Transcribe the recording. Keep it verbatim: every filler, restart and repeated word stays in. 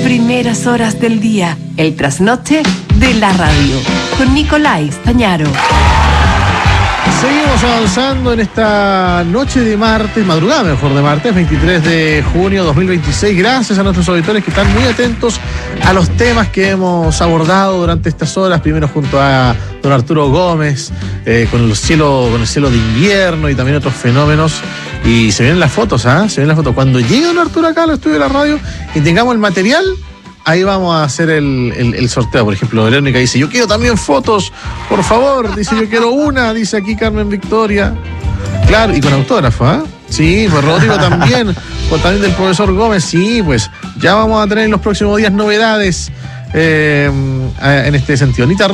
primeras horas del día, el trasnoche de la radio, con Nicolás Pañaro. Seguimos avanzando en esta noche de martes, madrugada mejor de martes, veintitrés de junio de dos mil veintiséis. Gracias a nuestros auditores que están muy atentos a los temas que hemos abordado durante estas horas. Primero junto a don Arturo Gómez, eh, con el cielo, con el cielo de invierno y también otros fenómenos. Y se vienen las fotos, ¿ah? ¿eh? Se vienen las fotos. Cuando llegue don Arturo acá al estudio de la radio y tengamos el material, ahí vamos a hacer el, el, el sorteo. Por ejemplo, Verónica dice, yo quiero también fotos, por favor. Dice, yo quiero una, dice aquí Carmen Victoria. Claro, y con autógrafo, ¿ah? ¿eh? Sí, pues Rodrigo también. Pues también del profesor Gómez. Sí, pues ya vamos a tener en los próximos días novedades eh, en este sentido. Anita